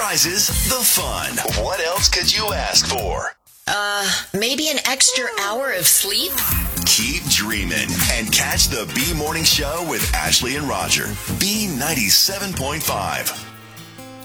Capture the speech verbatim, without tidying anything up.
Prizes, the fun. What else could you ask for? Uh, maybe an extra hour of sleep? Keep dreaming and catch the B Morning Show with Ashley and Roger. B ninety-seven point five.